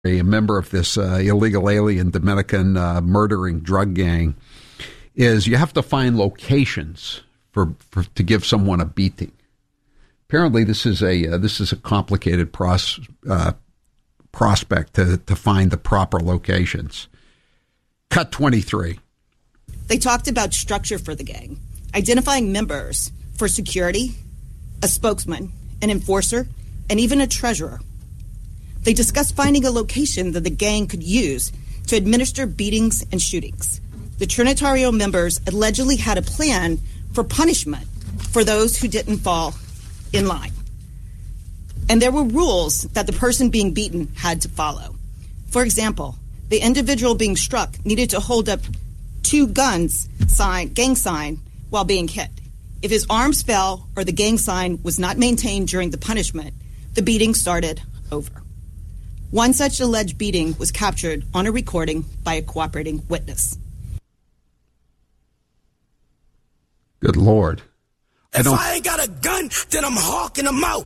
a member of this illegal alien Dominican murdering drug gang, is you have to find locations for to give someone a beating. Apparently, this is a complicated prospect to find the proper locations. Cut 23. They talked about structure for the gang, identifying members for security, a spokesman, an enforcer, and even a treasurer. They discussed finding a location that the gang could use to administer beatings and shootings. The Trinitario members allegedly had a plan for punishment for those who didn't fall in line. And there were rules that the person being beaten had to follow. For example, the individual being struck needed to hold up 2 guns gang sign while being hit. If his arms fell or the gang sign was not maintained during the punishment, the beating started over. One such alleged beating was captured on a recording by a cooperating witness. Good Lord. If I ain't got a gun, then I'm hawking them out.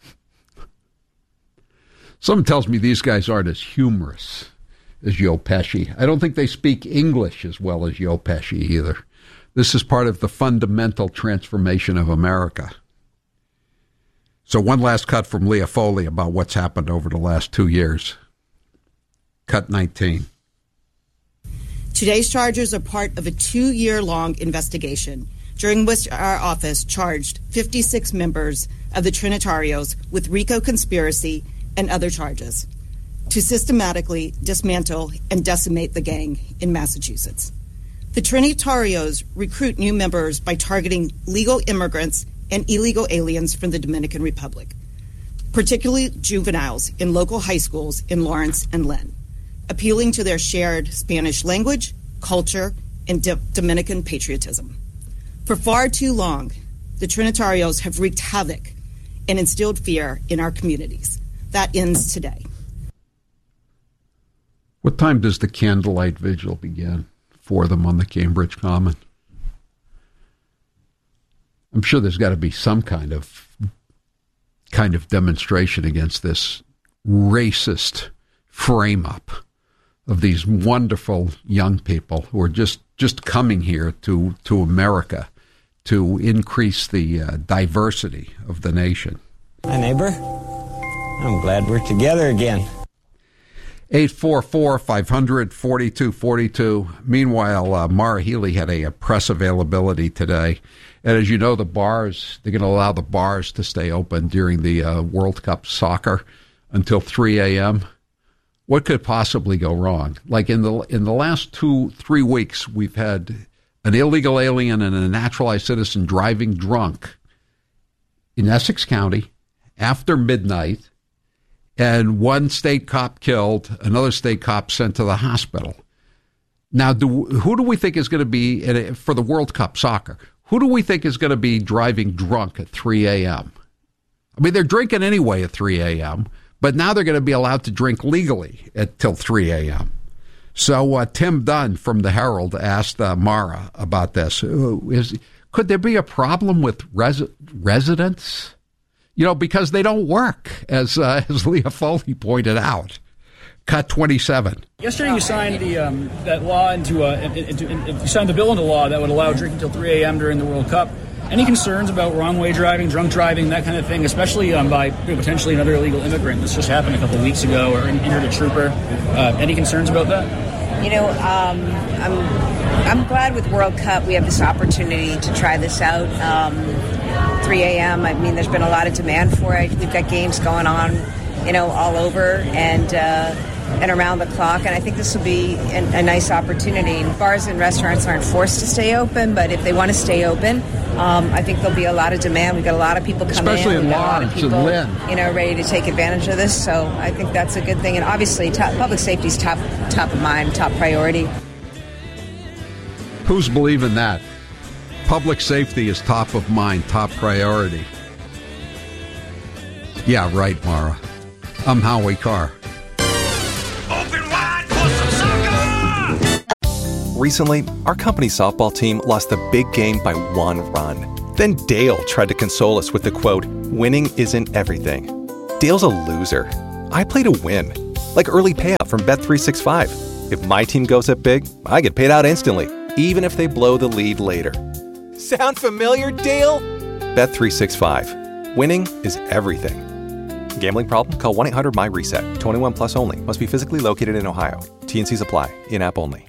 Someone tells me these guys aren't as humorous as Joe Pesci. I don't think they speak English as well as Joe Pesci either. This is part of the fundamental transformation of America. So one last cut from Leah Foley about what's happened over the last 2 years. Cut 19. Today's charges are part of a 2-year-long investigation during which our office charged 56 members of the Trinitarios with RICO conspiracy and other charges to systematically dismantle and decimate the gang in Massachusetts. The Trinitarios recruit new members by targeting legal immigrants and illegal aliens from the Dominican Republic, particularly juveniles in local high schools in Lawrence and Lynn, appealing to their shared Spanish language, culture, and Dominican patriotism. For far too long, the Trinitarios have wreaked havoc and instilled fear in our communities. That ends today. What time does the candlelight vigil begin for them on the Cambridge Common? I'm sure there's got to be some kind of demonstration against this racist frame-up of these wonderful young people who are just coming here to America to increase the diversity of the nation. Hi, neighbor. I'm glad we're together again. 844-500-4242. Meanwhile, Maura Healey had a press availability today. And as you know, they're going to allow the bars to stay open during the World Cup soccer until 3 a.m. What could possibly go wrong? Like in the last 2-3 weeks, we've had an illegal alien and a naturalized citizen driving drunk in Essex County after midnight, and one state cop killed, another state cop sent to the hospital. Now, who do we think is going to be, for the World Cup soccer, who do we think is going to be driving drunk at 3 a.m.? I mean, they're drinking anyway at 3 a.m., but now they're going to be allowed to drink legally till 3 a.m. So Tim Dunn from the Herald asked Maura about this. Could there be a problem with residents? Because they don't work, as Leah Foley pointed out. Cut 27. Yesterday you signed that law you signed the bill into law that would allow drinking until 3 a.m. during the World Cup. Any concerns about wrong-way driving, drunk driving, that kind of thing, especially by potentially another illegal immigrant? This just happened a couple of weeks ago, or injured a trooper. Any concerns about that? I'm glad with World Cup we have this opportunity to try this out. 3 a.m. I mean, there's been a lot of demand for it. We've got games going on, all over and around the clock. And I think this will be a nice opportunity. Bars and restaurants aren't forced to stay open, but if they want to stay open, I think there'll be a lot of demand. We've got a lot of people coming especially in Lawrence and Lynn, ready to take advantage of this. So I think that's a good thing. And obviously, public safety is top of mind, top priority. Who's believing that? Public safety is top of mind, top priority. Yeah, right, Maura. I'm Howie Carr. Open wide for some soccer! Recently, our company softball team lost the big game by 1 run. Then Dale tried to console us with the quote, "Winning isn't everything." Dale's a loser. I play to win. like early payout from Bet365. If my team goes up big, I get paid out instantly, even if they blow the lead later. Sound familiar, Dale? Bet365. Winning is everything. Gambling problem? Call 1-800-MY-RESET. 21 plus only. Must be physically located in Ohio. T&Cs apply. In-app only.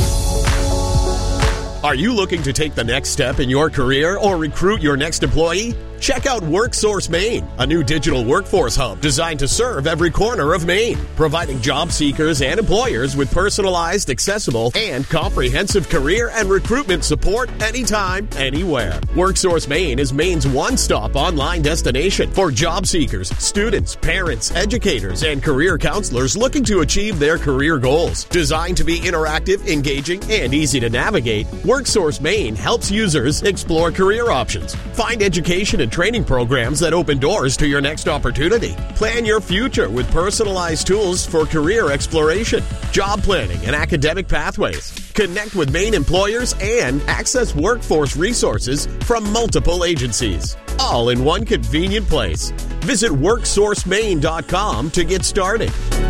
Are you looking to take the next step in your career or recruit your next employee? Check out WorkSource Maine, a new digital workforce hub designed to serve every corner of Maine, providing job seekers and employers with personalized, accessible, and comprehensive career and recruitment support anytime, anywhere. WorkSource Maine is Maine's one-stop online destination for job seekers, students, parents, educators, and career counselors looking to achieve their career goals. Designed to be interactive, engaging, and easy to navigate, WorkSource Maine helps users explore career options, find education and training programs that open doors to your next opportunity. Plan your future with personalized tools for career exploration, job planning, and academic pathways. Connect with Maine employers and access workforce resources from multiple agencies, all in one convenient place. Visit WorkSourceMaine.com to get started.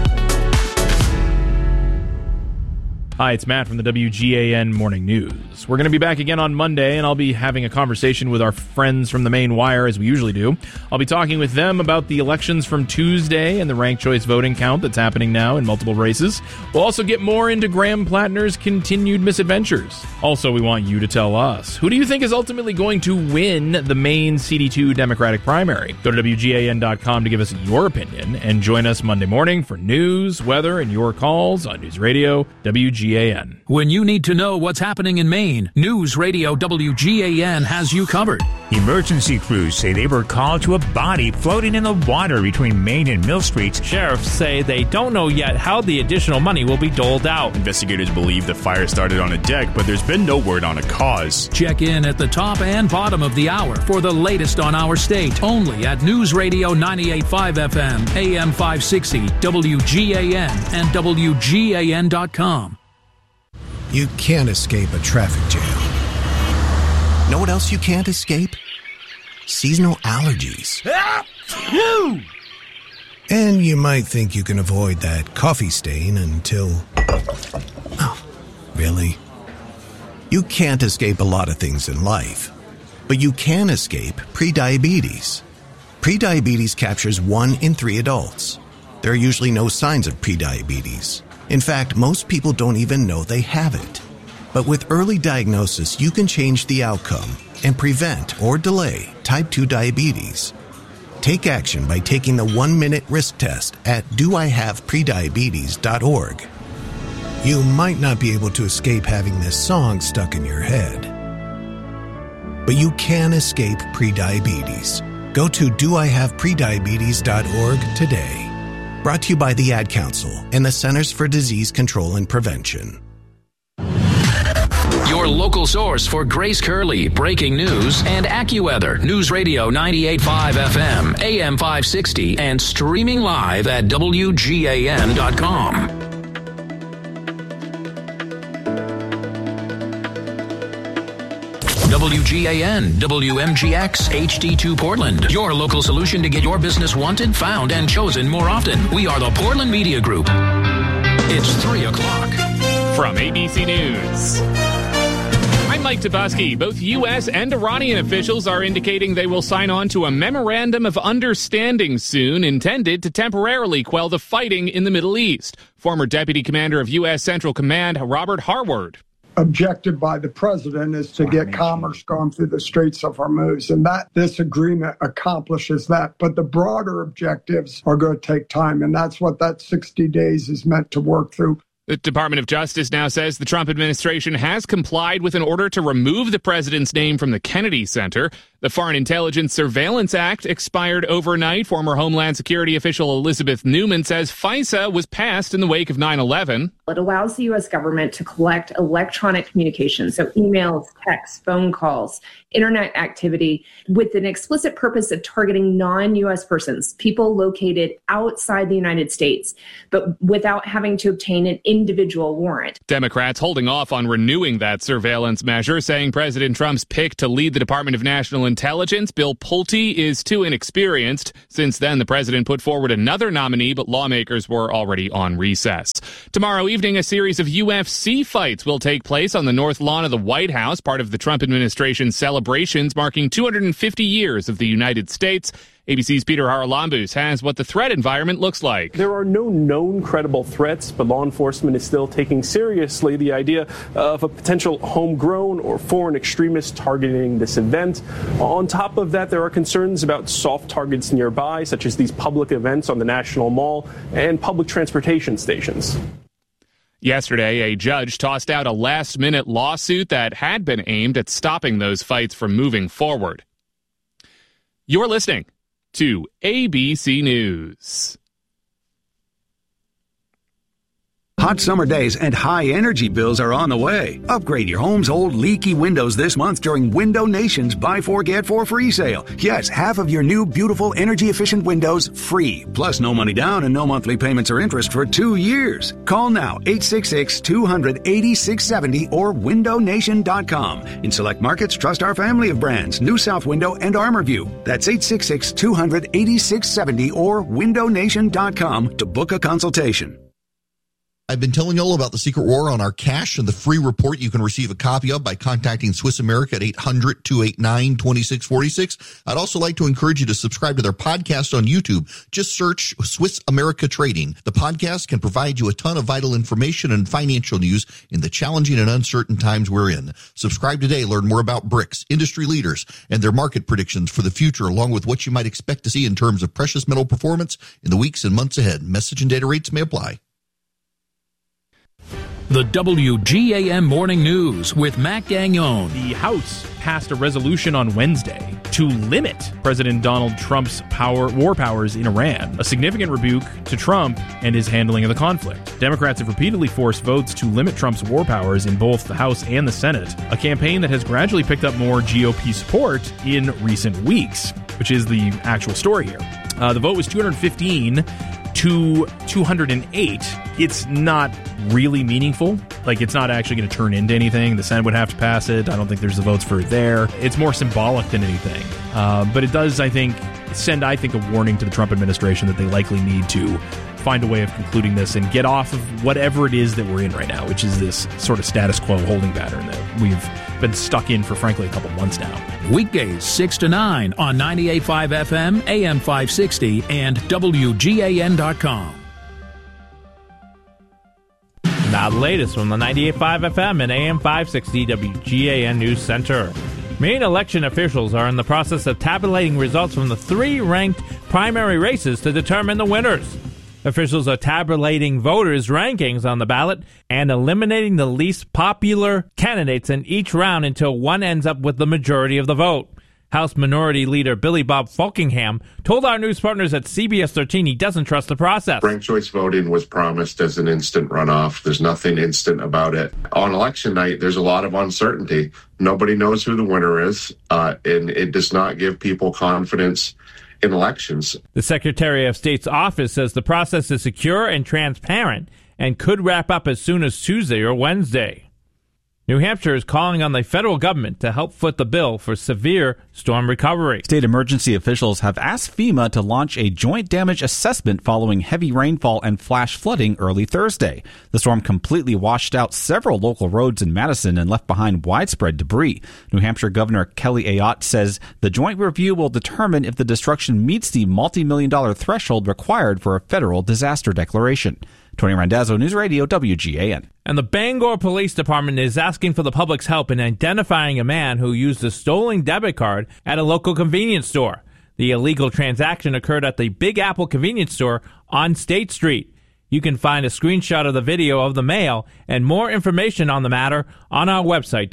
Hi, it's Matt from the WGAN Morning News. We're going to be back again on Monday, and I'll be having a conversation with our friends from the Maine Wire, as we usually do. I'll be talking with them about the elections from Tuesday and the ranked choice voting count that's happening now in multiple races. We'll also get more into Graham Plattner's continued misadventures. Also, we want you to tell us, who do you think is ultimately going to win the Maine CD2 Democratic primary? Go to WGAN.com to give us your opinion, and join us Monday morning for news, weather, and your calls on News Radio WGAN. When you need to know what's happening in Maine, News Radio WGAN has you covered. Emergency crews say they were called to a body floating in the water between Main and Mill Streets. Sheriffs say they don't know yet how the additional money will be doled out. Investigators believe the fire started on a deck, but there's been no word on a cause. Check in at the top and bottom of the hour for the latest on our state, only at News Radio 98.5 FM, AM 560, WGAN, and WGAN.com. You can't escape a traffic jam. Know what else you can't escape? Seasonal allergies. And you might think you can avoid that coffee stain until... Oh, really? You can't escape a lot of things in life, but you can escape prediabetes. Prediabetes captures 1 in 3 adults. There are usually no signs of prediabetes. In fact, most people don't even know they have it. But with early diagnosis, you can change the outcome and prevent or delay type 2 diabetes. Take action by taking the 1-minute risk test at doihaveprediabetes.org. You might not be able to escape having this song stuck in your head, but you can escape prediabetes. Go to doihaveprediabetes.org today. Brought to you by the Ad Council and the Centers for Disease Control and Prevention. Your local source for Grace Curley, breaking news, and AccuWeather. News Radio 98.5 FM, AM 560, and streaming live at WGAN.com. WGAN, WMGX, HD2 Portland. Your local solution to get your business wanted, found, and chosen more often. We are the Portland Media Group. It's 3 o'clock. From ABC News, I'm Mike Tobuski. Both U.S. and Iranian officials are indicating they will sign on to a memorandum of understanding soon intended to temporarily quell the fighting in the Middle East. Former Deputy Commander of U.S. Central Command, Robert Harward. Objective by the president is to get commerce going through the Straits of Hormuz, and that this agreement accomplishes that. But the broader objectives are going to take time, and that's what that 60 days is meant to work through. The Department of Justice now says the Trump administration has complied with an order to remove the president's name from the Kennedy Center. The Foreign Intelligence Surveillance Act expired overnight. Former Homeland Security official Elizabeth Newman says FISA was passed in the wake of 9/11. It allows the U.S. government to collect electronic communications, so emails, texts, phone calls, internet activity, with an explicit purpose of targeting non-U.S. persons, people located outside the United States, but without having to obtain an individual warrant. Democrats holding off on renewing that surveillance measure, saying President Trump's pick to lead the Department of National intelligence, Bill Pulte, is too inexperienced. Since then, the president put forward another nominee, but lawmakers were already on recess. Tomorrow evening, a series of UFC fights will take place on the north lawn of the White House, part of the Trump administration's celebrations marking 250 years of the United States. ABC's Peter Haralambous has what the threat environment looks like. There are no known credible threats, but law enforcement is still taking seriously the idea of a potential homegrown or foreign extremist targeting this event. On top of that, there are concerns about soft targets nearby, such as these public events on the National Mall and public transportation stations. Yesterday, a judge tossed out a last-minute lawsuit that had been aimed at stopping those fights from moving forward. You're listening to ABC News. Hot summer days and high energy bills are on the way. Upgrade your home's old leaky windows this month during Window Nation's Buy 4 Get 4 free sale. Yes, half of your new beautiful energy efficient windows free. Plus no money down and no monthly payments or interest for 2 years. Call now 866-200-8670 or windownation.com. In select markets, trust our family of brands, New South Window and ArmorView. That's 866-200-8670 or windownation.com to book a consultation. I've been telling you all about the secret war on our cash and the free report you can receive a copy of by contacting Swiss America at 800-289-2646. I'd also like to encourage you to subscribe to their podcast on YouTube. Just search Swiss America Trading. The podcast can provide you a ton of vital information and financial news in the challenging and uncertain times we're in. Subscribe today. Learn more about BRICS, industry leaders, and their market predictions for the future, along with what you might expect to see in terms of precious metal performance in the weeks and months ahead. Message and data rates may apply. The WGAM Morning News with Matt Gagnon. The House passed a resolution on Wednesday to limit President Donald Trump's war powers in Iran, a significant rebuke to Trump and his handling of the conflict. Democrats have repeatedly forced votes to limit Trump's war powers in both the House and the Senate, a campaign that has gradually picked up more GOP support in recent weeks, which is the actual story here. The vote was 215 to 208. It's not really meaningful. Like, it's not actually going to turn into anything. The Senate would have to pass it. I don't think there's the votes for it there. It's more symbolic than anything. But it does, I think, send, a warning to the Trump administration that they likely need to find a way of concluding this and get off of whatever it is that we're in right now, which is this sort of status quo holding pattern that we've been stuck in for, frankly, a couple months now. Weekdays 6 to 9 on 98.5 FM, AM 560, and WGAN.com. Now the latest from the 98.5 FM and AM 560 WGAN News Center. Maine election officials are in the process of tabulating results from the 3 ranked primary races to determine the winners. Officials are tabulating voters' rankings on the ballot and eliminating the least popular candidates in each round until one ends up with the majority of the vote. House Minority Leader Billy Bob Falkingham told our news partners at CBS 13 he doesn't trust the process. Ranked choice voting was promised as an instant runoff. There's nothing instant about it. On election night, there's a lot of uncertainty. Nobody knows who the winner is, and it does not give people confidence in elections. The Secretary of State's office says the process is secure and transparent and could wrap up as soon as Tuesday or Wednesday. New Hampshire is calling on the federal government to help foot the bill for severe storm recovery. State emergency officials have asked FEMA to launch a joint damage assessment following heavy rainfall and flash flooding early Thursday. The storm completely washed out several local roads in Madison and left behind widespread debris. New Hampshire Governor Kelly Ayotte says the joint review will determine if the destruction meets the multi-million-dollar threshold required for a federal disaster declaration. Tony Randazzo, News Radio, WGAN. And the Bangor Police Department is asking for the public's help in identifying a man who used a stolen debit card at a local convenience store. The illegal transaction occurred at the Big Apple convenience store on State Street. You can find a screenshot of the video of the mail and more information on the matter on our website,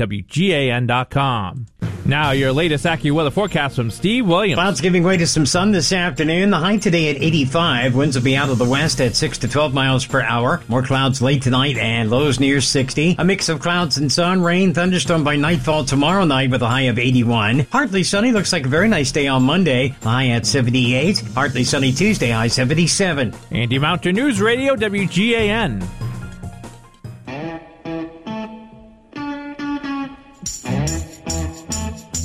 WGAN.com. Now, your latest AccuWeather forecast from Steve Williams. Clouds giving way to some sun this afternoon. The high today at 85. Winds will be out of the west at 6 to 12 miles per hour. More clouds late tonight and lows near 60. A mix of clouds and sun, rain, thunderstorm by nightfall tomorrow night with a high of 81. Partly sunny. Looks like a very nice day on Monday. High at 78. Partly sunny Tuesday. High 77. Andy Mountain News Radio, WGAN.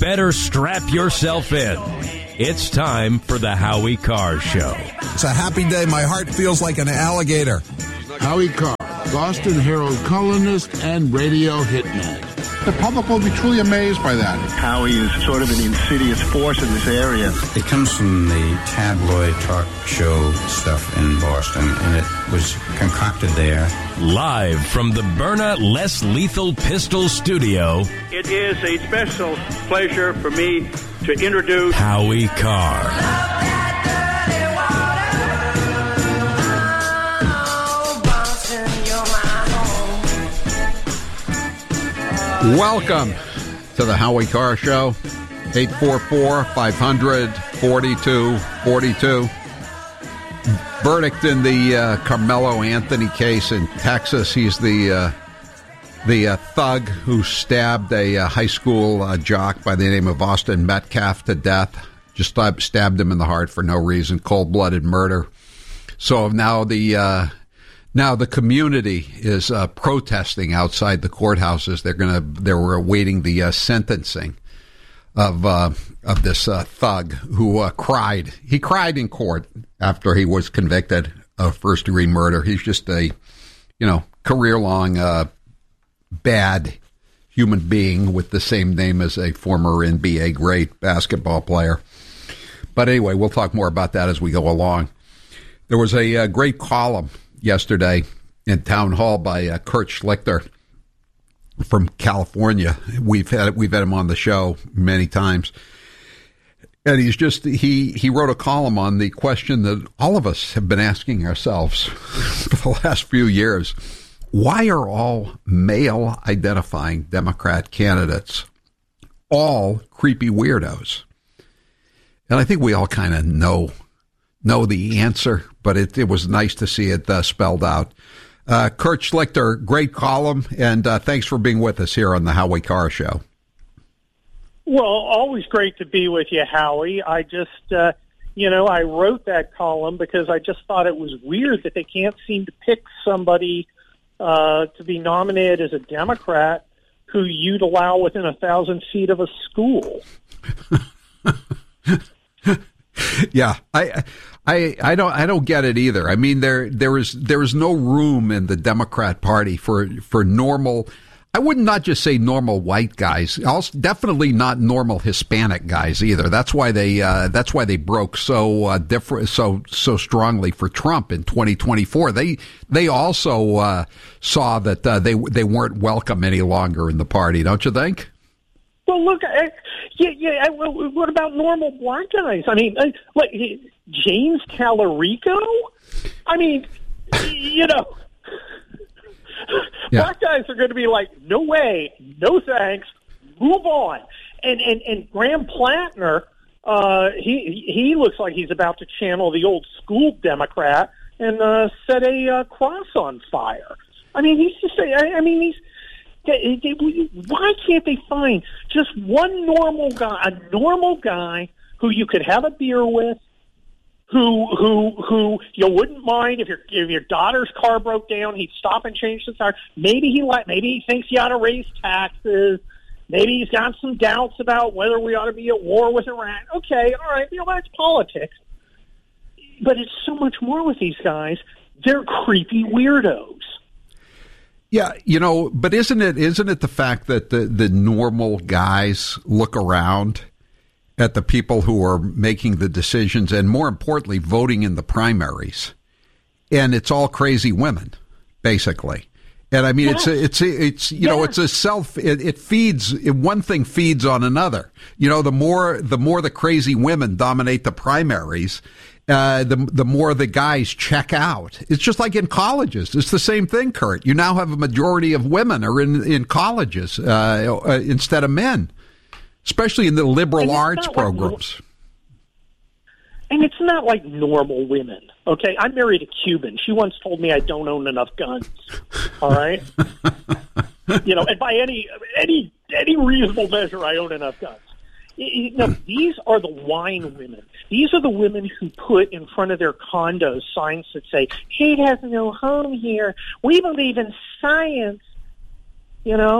better strap yourself in. It's time for the Howie Carr Show. It's a happy day. My heart feels like an alligator. Howie Carr, Boston Herald columnist and radio hitman. The public will be truly amazed by that. Howie is sort of an insidious force in this area. It comes from the tabloid talk show stuff in Boston, and it was concocted there. Live from the Byrna Less Lethal Pistol Studio, it is a special pleasure for me to introduce Howie Carr. Welcome to the Howie Carr Show, 844-500-4242. Verdict in the Carmelo Anthony case in Texas. He's the thug who stabbed a high school jock by the name of Austin Metcalf to death. Just stabbed him in the heart for no reason. Cold-blooded murder. So now the community is protesting outside the courthouses. They were awaiting the sentencing of this thug who cried. He cried in court after he was convicted of first-degree murder. He's just a, career-long bad human being with the same name as a former NBA great basketball player. But anyway, we'll talk more about that as we go along. There was a great column yesterday in Town Hall by Kurt Schlichter from California. We've had him on the show many times, and he wrote a column on the question that all of us have been asking ourselves for the last few years: why are all male identifying Democrat candidates all creepy weirdos? And I think we all kind of know the answer, but it was nice to see it spelled out. Kurt Schlichter, great column, and thanks for being with us here on the Howie Carr Show. Well, always great to be with you, Howie. I just, I wrote that column because I just thought it was weird that they can't seem to pick somebody to be nominated as a Democrat who you'd allow within 1,000 feet of a school. Yeah, I don't get it either. I mean, there is no room in the Democrat Party for normal. I would not just say normal white guys. Also, definitely not normal Hispanic guys either. That's why they broke so strongly for Trump in 2024. They also saw that they weren't welcome any longer in the party. Don't you think? Well, look, what about normal black guys? I mean, James Tallarico? I mean, black guys are going to be like, no way, no thanks, move on. And Graham Plattner, he looks like he's about to channel the old school Democrat and set a cross on fire. I mean, he's just, why can't they find just one normal guy who you could have a beer with, who you wouldn't mind if your daughter's car broke down, he'd stop and change the tire. Maybe he thinks he ought to raise taxes. Maybe he's got some doubts about whether we ought to be at war with Iran. Okay, all right, that's politics. But it's so much more with these guys. They're creepy weirdos. Yeah, but isn't it the fact that the normal guys look around at the people who are making the decisions and, more importantly, voting in the primaries, and it's all crazy women, basically. And I mean, yes. It's a self. It feeds. One thing feeds on another. The more the crazy women dominate the primaries, the more the guys check out. It's just like in colleges. It's the same thing, Kurt. You now have a majority of women are in colleges instead of men, especially in the liberal arts programs. And it's not like normal women, okay? I married a Cuban. She once told me I don't own enough guns, all right? And by any reasonable measure, I own enough guns. These are the wine women. These are the women who put in front of their condos signs that say, "Hate has no home here. We believe in science,"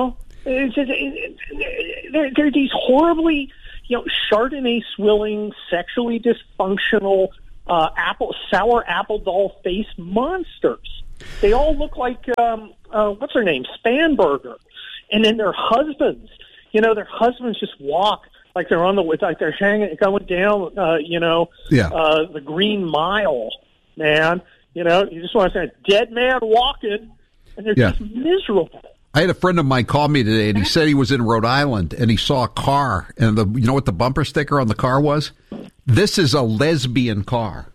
They're these horribly, Chardonnay swilling, sexually dysfunctional, sour apple doll face monsters. They all look like what's her name, Spanberger, and then their husbands. Their husbands just walk like they're like they're going down, the Green Mile, man. You just want to say a dead man walking, and they're just miserable. I had a friend of mine call me today, and he said he was in Rhode Island, and he saw a car, and you know what the bumper sticker on the car was? This is a lesbian car.